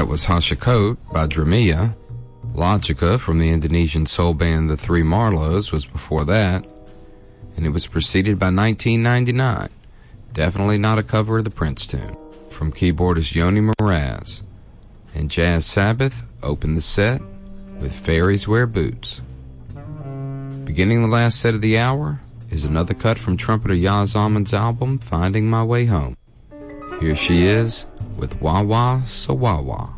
That was Hashakot by Dramia. Logica from the Indonesian soul band The Three Marlows was before that, and it was preceded by 1999. Definitely not a cover of the Prince tune. From keyboardist Yoni Mraz. And Jazz Sabbath opened the set with Fairies Wear Boots. Beginning the last set of the hour is another cut from trumpeter Yaz Almond's album Finding My Way Home. Here she is with Wah Wah Sawawa.